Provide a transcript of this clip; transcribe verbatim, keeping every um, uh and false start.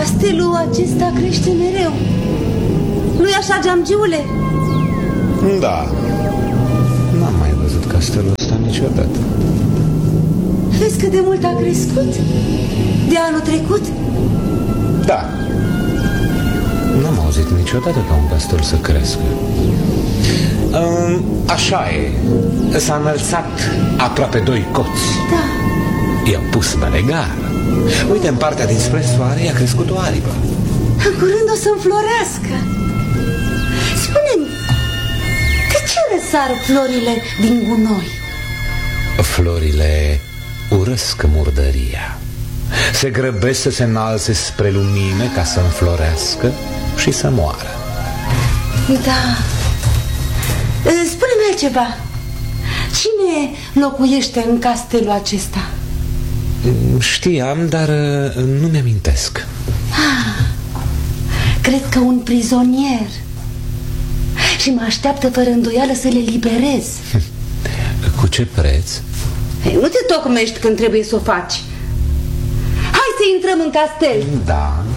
Castelul acesta crește mereu. Nu-i așa, Geamgiule? Da. N-am mai văzut castelul ăsta niciodată. Vezi cât de mult a crescut? De anul trecut? Da. N-am auzit niciodată ca un castel să crească. Așa e. S-a înălțat aproape doi coți. Da. I-au pus belegar. Uite, în partea dinspre soare i-a crescut o aripă. În curând o să înflorească. Spune-mi, de ce răsar florile din gunoi? Florile urăsc murdăria. Se grăbesc să se înalțe spre lumină ca să înflorească și să moară. Da. Spune-mi altceva. Cine locuiește în castelul acesta? Știam, dar nu mi-amintesc. Ah, cred că un prizonier. Și mă așteaptă fără îndoială să le liberez. Cu ce preț? Ei, nu te tocmești când trebuie să o faci. Hai să intrăm în castel. Da.